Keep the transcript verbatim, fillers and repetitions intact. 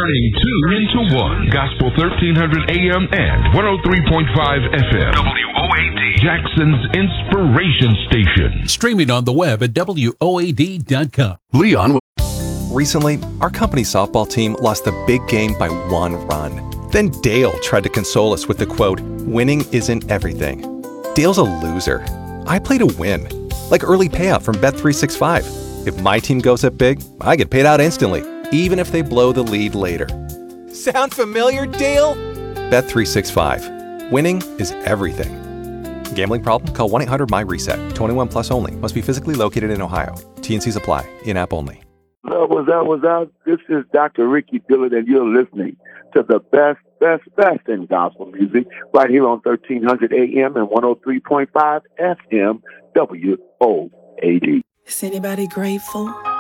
Turning two into one. Gospel thirteen hundred A M and one oh three point five F M. W O A D. Jackson's Inspiration Station. Streaming on the web at W O A D dot com. Leon. Recently, our company softball team lost the big game by one run. Then Dale tried to console us with the quote, "Winning isn't everything." Dale's a loser. I play to win. Like early payout from Bet three sixty-five. If my team goes up big, I get paid out instantly, even if they blow the lead later. Sound familiar, Dale? Bet three sixty-five. Winning is everything. Gambling problem? Call one eight hundred M Y reset. twenty-one plus only. Must be physically located in Ohio. T and Cs apply. In-app only. What's up, what's up? This is Doctor Ricky Dillard, and you're listening to the best, best, best in gospel music right here on thirteen hundred A M and one oh three point five F M, W O A D. Is anybody grateful?